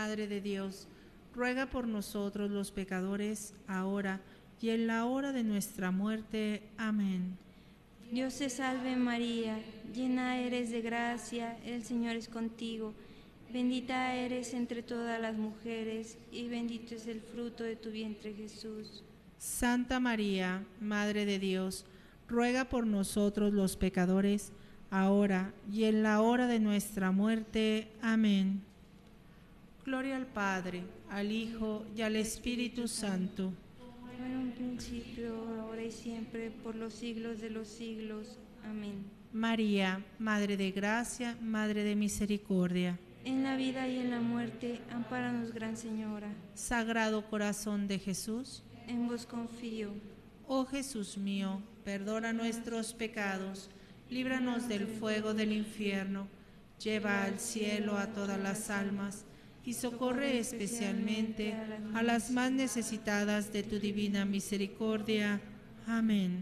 Madre de Dios, ruega por nosotros los pecadores, ahora y en la hora de nuestra muerte. Amén. Dios te salve María, llena eres de gracia, el Señor es contigo. Bendita eres entre todas las mujeres, y bendito es el fruto de tu vientre Jesús. Santa María, Madre de Dios, ruega por nosotros los pecadores, ahora y en la hora de nuestra muerte. Amén. Gloria al Padre, al Hijo y al Espíritu Santo. Como en un principio, ahora y siempre, por los siglos de los siglos. Amén. María, Madre de Gracia, Madre de Misericordia. En la vida y en la muerte, ampáranos, Gran Señora. Sagrado Corazón de Jesús, En vos confío. oh Jesús mío, perdona nuestros pecados, líbranos del fuego del infierno, lleva al cielo a todas las almas y socorre especialmente a las más necesitadas de tu divina misericordia. Amén.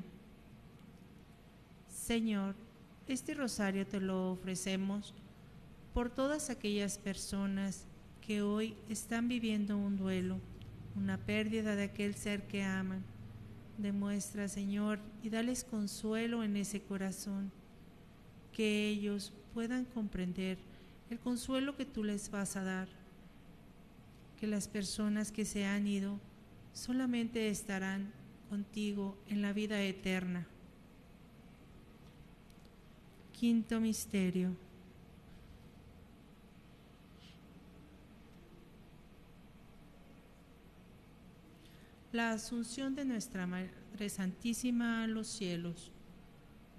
Señor, este rosario te lo ofrecemos por todas aquellas personas que hoy están viviendo un duelo, una pérdida de aquel ser que aman. Demuestra, Señor, y dales consuelo en ese corazón, que ellos puedan comprender el consuelo que tú les vas a dar, que las personas que se han ido solamente estarán contigo en la vida eterna. Quinto misterio. La asunción de nuestra Madre Santísima a los cielos.